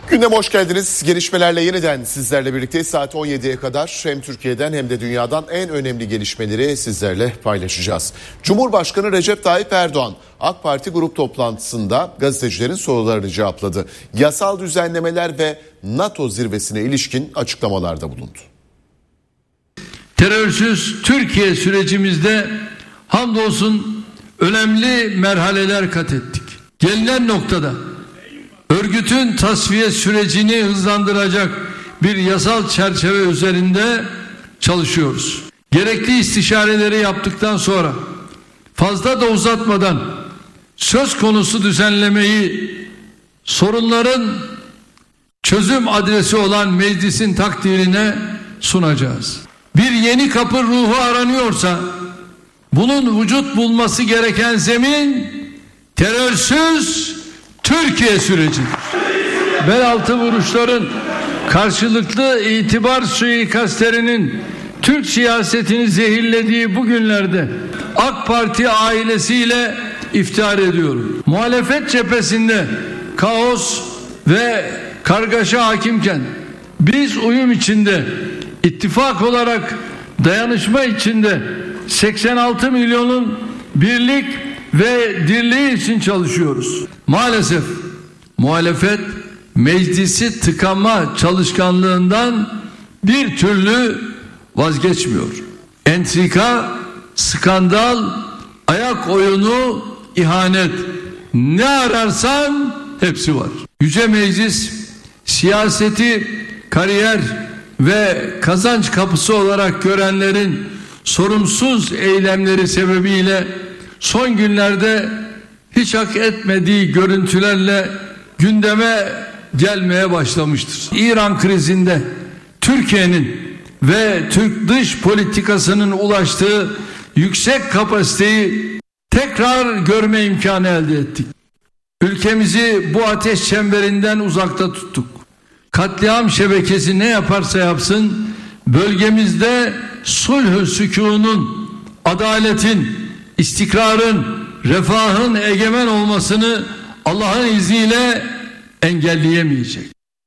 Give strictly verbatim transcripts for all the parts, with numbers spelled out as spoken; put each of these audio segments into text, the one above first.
Gündeme hoş geldiniz. Gelişmelerle yeniden sizlerle birlikteyiz. Saat on yediye kadar hem Türkiye'den hem de dünyadan en önemli gelişmeleri sizlerle paylaşacağız. Cumhurbaşkanı Recep Tayyip Erdoğan AK Parti grup toplantısında gazetecilerin sorularını cevapladı. Yasal düzenlemeler ve NATO zirvesine ilişkin açıklamalarda bulundu. Terörsüz Türkiye sürecimizde hamdolsun önemli merhaleler kat ettik. Gelinen noktada örgütün tasfiye sürecini hızlandıracak bir yasal çerçeve üzerinde çalışıyoruz. Gerekli istişareleri yaptıktan sonra fazla da uzatmadan söz konusu düzenlemeyi sorunların çözüm adresi olan meclisin takdirine sunacağız. Bir yeni kapı ruhu aranıyorsa bunun vücut bulması gereken zemin terörsüz Türkiye süreci. Bel altı vuruşların karşılıklı itibar suikastlerinin Türk siyasetini zehirlediği bu günlerde AK Parti ailesiyle iftihar ediyorum. Muhalefet cephesinde kaos ve kargaşa hakimken biz uyum içinde, ittifak olarak dayanışma içinde seksen altı milyonun birlik ve dirliği için çalışıyoruz. Maalesef muhalefet meclisi tıkama çalışkanlığından bir türlü vazgeçmiyor. Entrika, skandal, ayak oyunu, ihanet, ne ararsan hepsi var. Yüce Meclis siyaseti kariyer ve kazanç kapısı olarak görenlerin sorumsuz eylemleri sebebiyle son günlerde hiç hak etmediği görüntülerle gündeme gelmeye başlamıştır. İran krizinde Türkiye'nin ve Türk dış politikasının ulaştığı yüksek kapasiteyi tekrar görme imkanı elde ettik. Ülkemizi bu ateş çemberinden uzakta tuttuk. Katliam şebekesi ne yaparsa yapsın bölgemizde sulh-ü sükûnun, adaletin, istikrarın, refahın egemen olmasını Allah'ın izniyle engelleyemeyecek.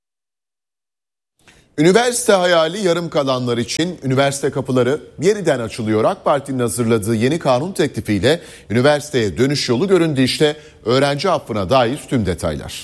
Üniversite hayali yarım kalanlar için üniversite kapıları yeniden açılıyor. AK Parti'nin hazırladığı yeni kanun teklifiyle üniversiteye dönüş yolu göründü. İşte öğrenci affına dair tüm detaylar.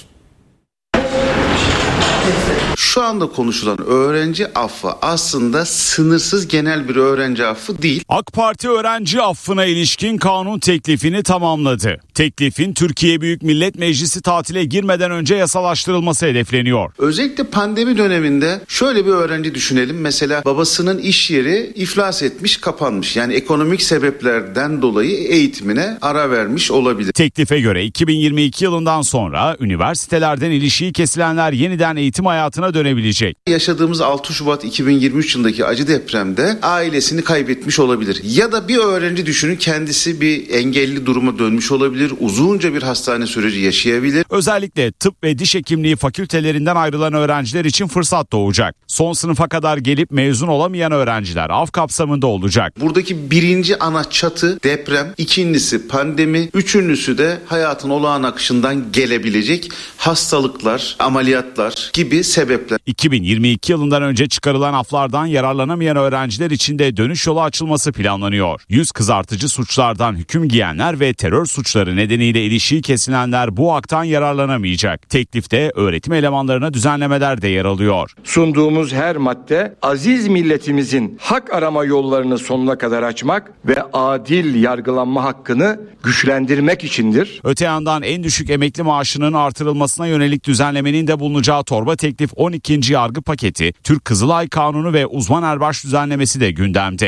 Şu anda konuşulan öğrenci affı aslında sınırsız genel bir öğrenci affı değil. AK Parti öğrenci affına ilişkin kanun teklifini tamamladı. Teklifin Türkiye Büyük Millet Meclisi tatile girmeden önce yasalaştırılması hedefleniyor. Özellikle pandemi döneminde şöyle bir öğrenci düşünelim. Mesela babasının iş yeri iflas etmiş, kapanmış. Yani ekonomik sebeplerden dolayı eğitimine ara vermiş olabilir. Teklife göre iki bin yirmi iki yılından sonra üniversitelerden ilişiği kesilenler yeniden eğitim hayatına dönebilecek. Yaşadığımız altı Şubat iki bin yirmi üç yılındaki acı depremde ailesini kaybetmiş olabilir. Ya da bir öğrenci düşünün kendisi bir engelli duruma dönmüş olabilir. Uzunca bir hastane süreci yaşayabilir. Özellikle tıp ve diş hekimliği fakültelerinden ayrılan öğrenciler için fırsat doğacak. Son sınıfa kadar gelip mezun olamayan öğrenciler af kapsamında olacak. Buradaki birinci ana çatı deprem, ikincisi pandemi, üçüncüsü de hayatın olağan akışından gelebilecek hastalıklar, ameliyatlar gibi sebepler. iki bin yirmi iki yılından önce çıkarılan aflardan yararlanamayan öğrenciler için de dönüş yolu açılması planlanıyor. Yüz kızartıcı suçlardan hüküm giyenler ve terör suçları nedeniyle ilişiği kesilenler bu haktan yararlanamayacak. Teklifte öğretim elemanlarına düzenlemeler de yer alıyor. Sunduğumuz her madde aziz milletimizin hak arama yollarını sonuna kadar açmak ve adil yargılanma hakkını güçlendirmek içindir. Öte yandan en düşük emekli maaşının artırılmasına yönelik düzenlemenin de bulunacağı torba teklif on ikinci yargı paketi, Türk Kızılay Kanunu ve uzman erbaş düzenlemesi de gündemde.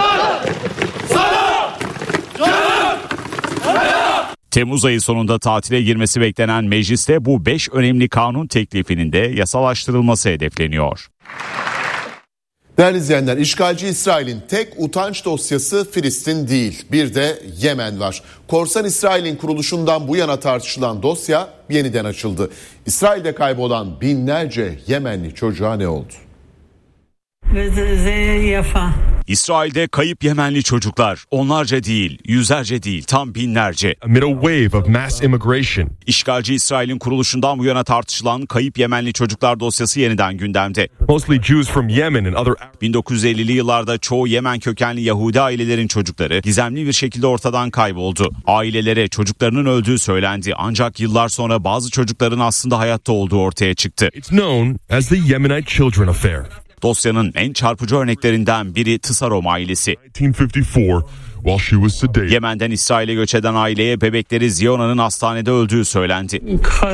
Temmuz ayı sonunda tatile girmesi beklenen mecliste bu beş önemli kanun teklifinin de yasalaştırılması hedefleniyor. Değerli izleyenler, işgalci İsrail'in tek utanç dosyası Filistin değil, bir de Yemen var. Korsan İsrail'in kuruluşundan bu yana tartışılan dosya yeniden açıldı. İsrail'de kaybolan binlerce Yemenli çocuğa ne oldu? וזה יפה. İsrail'de kayıp Yemenli çocuklar, onlarca değil, yüzlerce değil, tam binlerce. Amid a wave of mass immigration. İşgalci İsrail'in kuruluşundan bu yana tartışılan kayıp Yemenli çocuklar dosyası yeniden gündemde. Mostly Jews from Yemen and other bin dokuz yüz ellili yıllarda çoğu Yemen kökenli Yahudi ailelerin çocukları gizemli bir şekilde ortadan kayboldu. Ailelere çocuklarının öldüğü söylendi, ancak yıllar sonra bazı çocukların aslında hayatta olduğu ortaya çıktı. It's known as the Yemenite Children Affair. Dosyanın en çarpıcı örneklerinden biri Tsarom ailesi. nineteen fifty-four, while she was sedated. Yemen'den İsrail'e göç eden aileye bebekleri Ziona'nın hastanede öldüğü söylendi.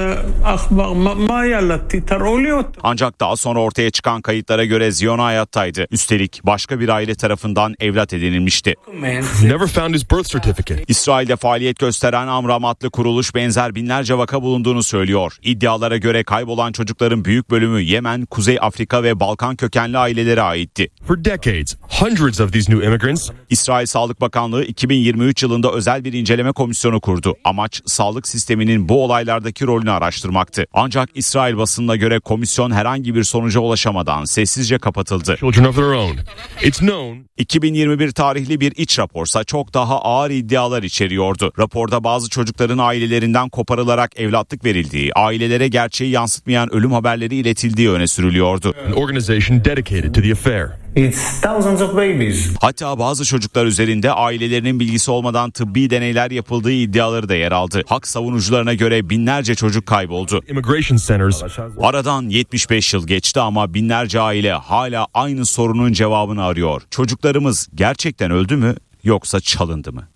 Ancak daha sonra ortaya çıkan kayıtlara göre Ziona hayattaydı. Üstelik başka bir aile tarafından evlat edinilmişti. He never found his birth certificate. İsrail'de faaliyet gösteren Amram adlı kuruluş benzer binlerce vaka bulunduğunu söylüyor. İddialara göre kaybolan çocukların büyük bölümü Yemen, Kuzey Afrika ve Balkan kökenli ailelere aitti. For decades, hundreds of these new immigrants. İsrail Sağlık Bakanlığı iki bin yirmi üç yılında özel bir inceleme komisyonu kurdu. Amaç sağlık sisteminin bu olaylardaki rolünü araştırmaktı. Ancak İsrail basınına göre komisyon herhangi bir sonuca ulaşamadan sessizce kapatıldı. Children of their own. It's known. iki bin yirmi bir tarihli bir iç raporsa çok daha ağır iddialar içeriyordu. Raporda bazı çocukların ailelerinden koparılarak evlatlık verildiği, ailelere gerçeği yansıtmayan ölüm haberleri iletildiği öne sürülüyordu. An organization dedicated to the affair. It's thousands of babies. Hatta bazı çocuklar üzerinde ailelerinin bilgisi olmadan tıbbi deneyler yapıldığı iddiaları da yer aldı. Hak savunucularına göre binlerce çocuk kayboldu. Immigration centers. Aradan yetmiş beş yıl geçti ama binlerce aile hala aynı sorunun cevabını arıyor. Çocuklarımız gerçekten öldü mü yoksa çalındı mı?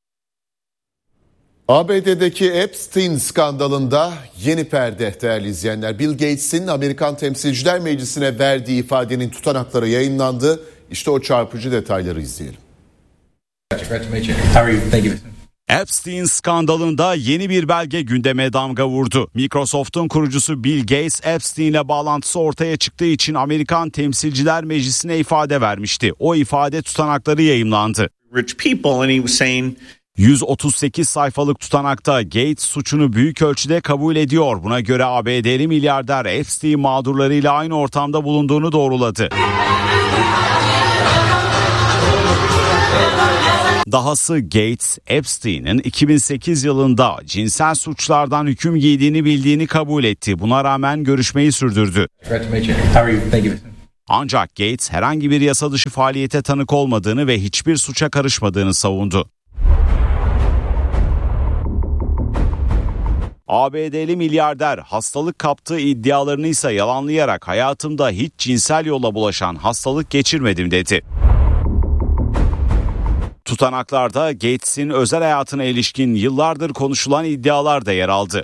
A B D'deki Epstein skandalında yeni perde değerli izleyenler. Bill Gates'in Amerikan Temsilciler Meclisi'ne verdiği ifadenin tutanakları yayınlandı. İşte o çarpıcı detayları izleyelim. Epstein skandalında yeni bir belge gündeme damga vurdu. Microsoft'un kurucusu Bill Gates, Epstein'le bağlantısı ortaya çıktığı için Amerikan Temsilciler Meclisi'ne ifade vermişti. O ifade tutanakları yayımlandı. Rich people and he was saying yüz otuz sekiz sayfalık tutanakta Gates suçunu büyük ölçüde kabul ediyor. Buna göre A B D'li milyarder Epstein mağdurlarıyla aynı ortamda bulunduğunu doğruladı. Dahası Gates, Epstein'in iki bin sekiz yılında cinsel suçlardan hüküm giydiğini bildiğini kabul etti. Buna rağmen görüşmeyi sürdürdü. Ancak Gates herhangi bir yasa dışı faaliyete tanık olmadığını ve hiçbir suça karışmadığını savundu. A B D'li milyarder hastalık kaptığı iddialarını ise yalanlayarak hayatımda hiç cinsel yolla bulaşan hastalık geçirmedim dedi. Tutanaklarda Gates'in özel hayatına ilişkin yıllardır konuşulan iddialar da yer aldı.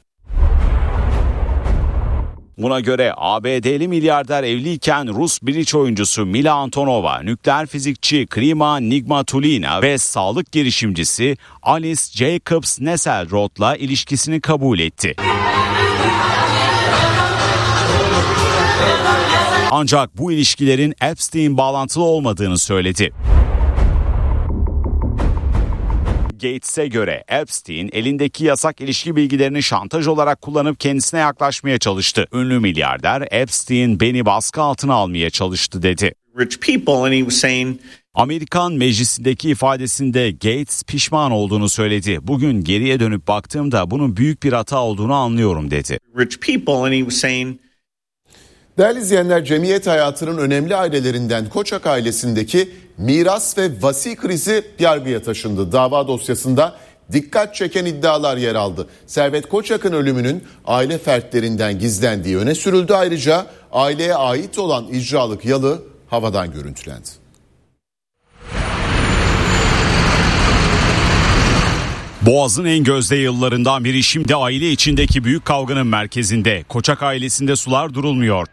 Buna göre A B D'li milyarder evliyken Rus bridge oyuncusu Mila Antonova, nükleer fizikçi Klima Nigmatulina ve sağlık girişimcisi Alice Jacobs Nesselroth'la ilişkisini kabul etti. Ancak bu ilişkilerin Epstein bağlantılı olmadığını söyledi. Gates'e göre Epstein elindeki yasak ilişki bilgilerini şantaj olarak kullanıp kendisine yaklaşmaya çalıştı. Ünlü milyarder Epstein beni baskı altına almaya çalıştı dedi. rich people and he was saying Amerikan meclisindeki ifadesinde Gates pişman olduğunu söyledi. Bugün geriye dönüp baktığımda bunun büyük bir hata olduğunu anlıyorum dedi. rich people and he was saying Değerli izleyenler, cemiyet hayatının önemli ailelerinden Koçak ailesindeki miras ve vasi krizi yargıya taşındı. Dava dosyasında dikkat çeken iddialar yer aldı. Servet Koçak'ın ölümünün aile fertlerinden gizlendiği öne sürüldü. Ayrıca aileye ait olan icralık yalı havadan görüntülendi. Boğaz'ın en gözde yıllarından biri şimdi aile içindeki büyük kavganın merkezinde. Koçak ailesinde sular durulmuyor.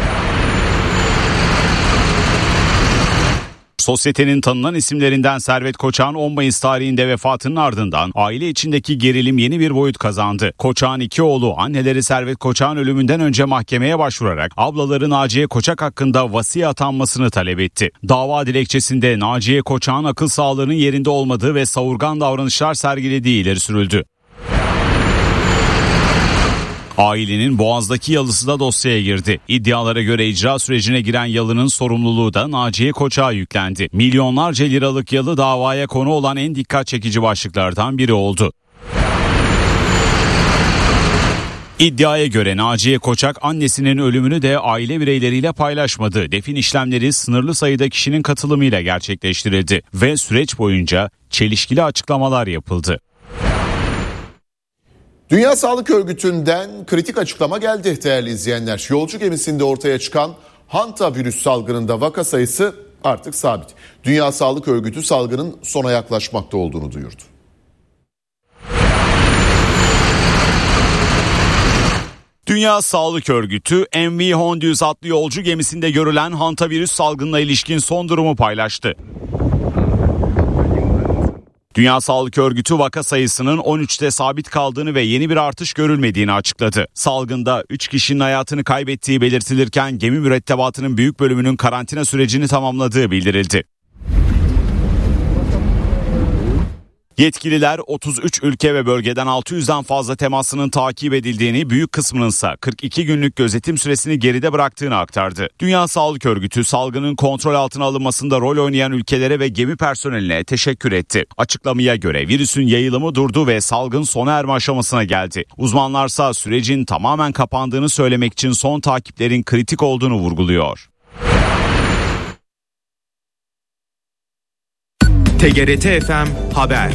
Sosyetenin tanınan isimlerinden Servet Koçak'ın on Mayıs tarihinde vefatının ardından aile içindeki gerilim yeni bir boyut kazandı. Koçak'ın iki oğlu anneleri Servet Koçak'ın ölümünden önce mahkemeye başvurarak ablaları Naciye Koçak hakkında vasi atanmasını talep etti. Dava dilekçesinde Naciye Koçak'ın akıl sağlığının yerinde olmadığı ve savurgan davranışlar sergilediği ileri sürüldü. Ailenin Boğaz'daki yalısı da dosyaya girdi. İddialara göre icra sürecine giren yalının sorumluluğu da Naciye Koçak'a yüklendi. Milyonlarca liralık yalı davaya konu olan en dikkat çekici başlıklardan biri oldu. İddiaya göre Naciye Koçak annesinin ölümünü de aile bireyleriyle paylaşmadı. Defin işlemleri sınırlı sayıda kişinin katılımıyla gerçekleştirildi ve süreç boyunca çelişkili açıklamalar yapıldı. Dünya Sağlık Örgütü'nden kritik açıklama geldi değerli izleyenler. Yolcu gemisinde ortaya çıkan hantavirüs salgınında vaka sayısı artık sabit. Dünya Sağlık Örgütü salgının sona yaklaşmakta olduğunu duyurdu. Dünya Sağlık Örgütü M V Hondius adlı yolcu gemisinde görülen hantavirüs salgınına ilişkin son durumu paylaştı. Dünya Sağlık Örgütü vaka sayısının on üçte sabit kaldığını ve yeni bir artış görülmediğini açıkladı. Salgında üç kişinin hayatını kaybettiği belirtilirken gemi mürettebatının büyük bölümünün karantina sürecini tamamladığı bildirildi. Yetkililer otuz üç ülke ve bölgeden altı yüzden fazla temasının takip edildiğini, büyük kısmının ise kırk iki günlük gözetim süresini geride bıraktığını aktardı. Dünya Sağlık Örgütü salgının kontrol altına alınmasında rol oynayan ülkelere ve gemi personeline teşekkür etti. Açıklamaya göre virüsün yayılımı durdu ve salgın sona erme aşamasına geldi. Uzmanlarsa sürecin tamamen kapandığını söylemek için son takiplerin kritik olduğunu vurguluyor. T G R T F M Haber.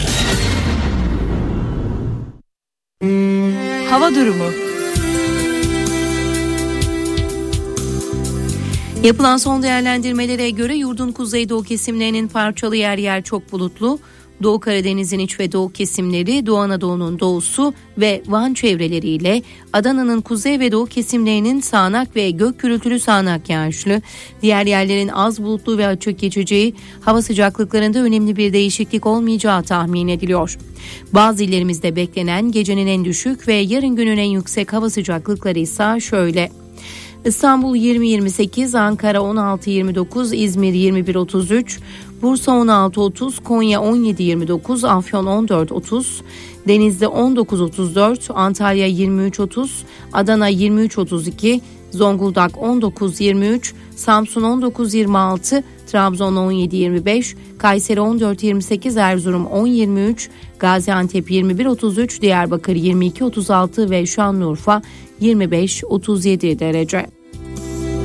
Hava durumu. Yapılan son değerlendirmelere göre yurdun kuzeydoğu kesimlerinin parçalı yer yer çok bulutlu, Doğu Karadeniz'in iç ve doğu kesimleri, Doğu Anadolu'nun doğusu ve Van çevreleriyle Adana'nın kuzey ve doğu kesimlerinin sağanak ve gök gürültülü sağanak yağışlı, diğer yerlerin az bulutlu ve açık geçeceği, hava sıcaklıklarında önemli bir değişiklik olmayacağı tahmin ediliyor. Bazı illerimizde beklenen gecenin en düşük ve yarın günün en yüksek hava sıcaklıkları ise şöyle: İstanbul yirmi yirmi sekiz, Ankara on altı yirmi dokuz, İzmir yirmi bir otuz üç, Bursa on altı otuz, Konya on yedi yirmi dokuz, Afyon on dört otuz, Denizli on dokuz otuz dört, Antalya yirmi üç otuz, Adana yirmi üç otuz iki, Zonguldak on dokuz yirmi üç, Samsun on dokuz yirmi altı, Trabzon on yedi yirmi beş, Kayseri on dört yirmi sekiz, Erzurum on yirmi üç, Gaziantep yirmi bir otuz üç, Diyarbakır yirmi iki otuz altı ve Şanlıurfa yirmi beş otuz yedi derece.